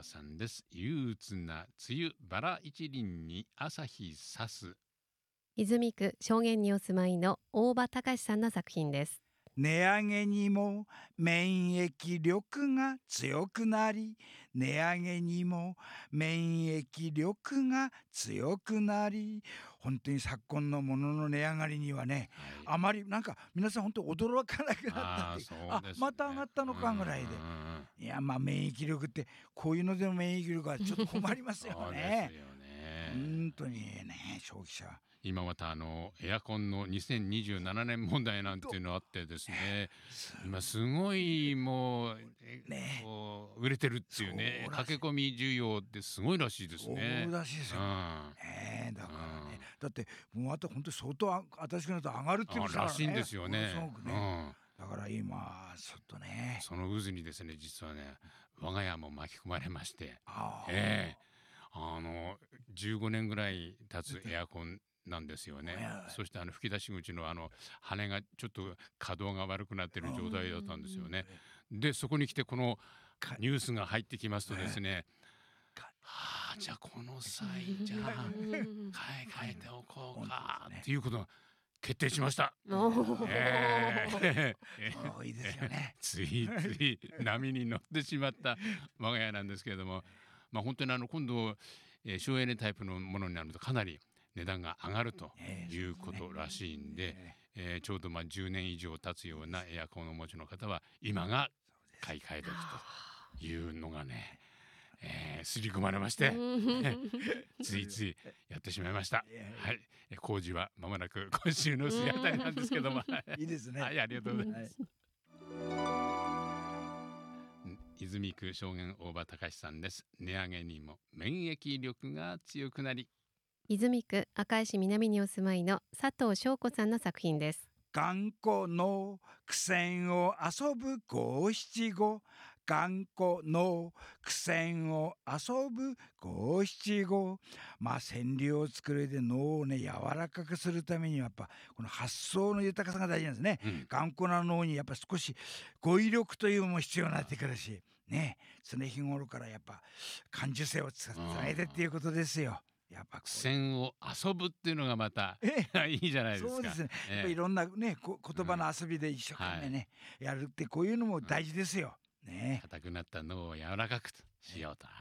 さんです。憂鬱な梅雨バラ一輪に朝日さす。 泉区証言にお住まいの大場隆さんの作品です。 値上げにも免疫力が強くなり、値上げにも免疫力が強くなり、本当に昨今のものの値上がりにはね、あまりなんか皆さん本当驚かなくなったってまた上がったのかぐらいで、いや免疫力ってこういうのでも免疫力はちょっと困りますよね。本当にね、消費者今またエアコンの2027年問題なんていうのあってですね、今すごいもう売れてるっていうね、駆け込み需要ってすごいらしいですね。 そうらしいですよ。だからね、だってもうあと本当に相当新しくなると上がるっていうらしいんですよね。 だから今ちょっとね、 その渦にですね、実はね、我が家も巻き込まれまして、15年ぐらい経つエアコンなんですよね。そして吹き出し口の羽がちょっと稼働が悪くなっている状態だったんですよね。でそこに来てこのニュースが入ってきますとですね、じゃあこの際じゃあ買い替えておこうかっていうことが決定しました。いいですよね。 ついつい波に乗ってしまった我が家なんですけれども、本当に今度省エネタイプのものになるとかなり値段が上がるということらしいんで、ちょうど10年以上経つようなエアコンをお持ちの方は今が買い替え時というのがね、刷り込まれましてついついやってしまいました。工事はまもなく今週の水あたりなんですけどもいいですね。 ありがとうございます。泉区証言大場隆さんです。値上げにも免疫力が強くなり。 泉区赤石南にお住まいの佐藤翔子さんの作品です。 頑固の苦戦を遊ぶ五七五、頑固の苦戦を遊ぶ五七五。川柳を作るで脳をね柔らかくするためにはやっぱこの発想の豊かさが大事なんですね。頑固な脳にやっぱ少し語彙力というのも必要になってくるしね、常日頃からやっぱ感受性を伝えてっていうことですよ。やっぱ苦戦を遊ぶっていうのがまたいいじゃないですか。 そうですね。やっぱいろんなね言葉の遊びで一生懸命ね、やるってこういうのも大事ですよ。ね。 硬くなった脳を柔らかくしようと。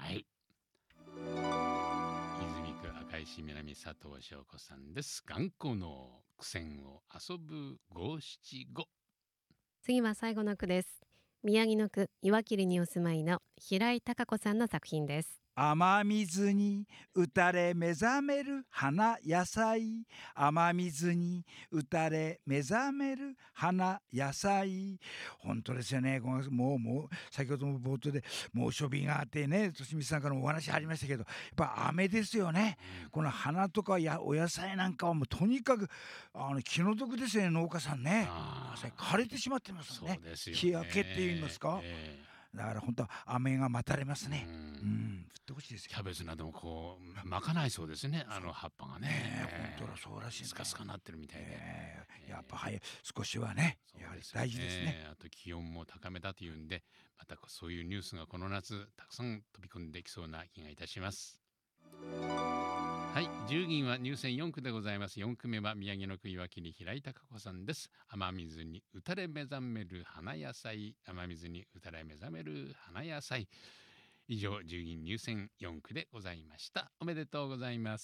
泉区赤石南佐藤翔子さんです。頑固の苦戦を遊ぶ五七五。 次は最後の句です。宮城野区岩切にお住まいの平井貴子さんの作品です。 雨水に打たれ目覚める花野菜、雨水に打たれ目覚める花野菜。本当ですよね。もう先ほども冒頭で猛暑日があってね、としみさんからもお話ありましたけど、やっぱ雨ですよね。この花とかお野菜なんかはもうとにかく気の毒ですよね。農家さんね、枯れてしまってますもんね。日焼けって言いますか。だから本当は雨が待たれますね。降ってほしいですよ。 キャベツなどもこう巻かないそうですね。葉っぱがね。 本当はそうらしい。 スカスカなってるみたいで。 やっぱ少しはね、やはり大事ですね。 あと気温も高めだというんで、またそういうニュースがこの夏たくさん飛び込んできそうな気がいたします。10銀は入選4区でございます。4区目は宮城野区岩切平井貴子さんです。雨水に打たれ目覚める花野菜、雨水に打たれ目覚める花野菜。以上10銀入選4区でございました。おめでとうございます。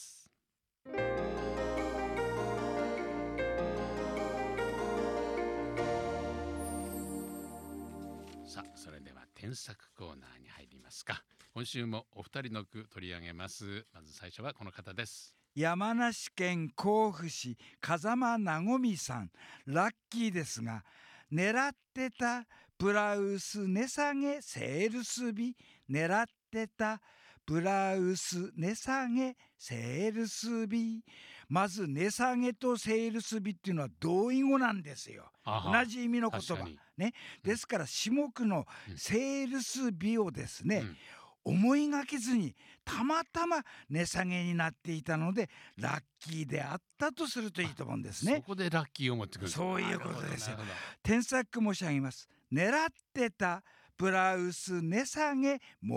さあ、それでは添削コーナーに入りますか。今週もお二人の句取り上げます。まず最初はこの方です。 山梨県甲府市風間なごみさん。ラッキーですが、狙ってたブラウス値下げセールス日、狙ってたブラウス値下げセールス日。まず値下げとセールス日っていうのは同義語なんですよ。同じ意味の言葉ね。ですから下句のセールス日をですね、思いがけずにたまたま値下げになっていたのでラッキーであったとするといいと思うんですね。 そこでラッキーを持ってくる。 そういうことですよ。添削申し上げます。狙ってたブラウス値下げ